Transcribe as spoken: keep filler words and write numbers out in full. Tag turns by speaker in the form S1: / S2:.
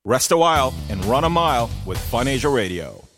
S1: Rest a while and run a mile with Fun Asia Radio.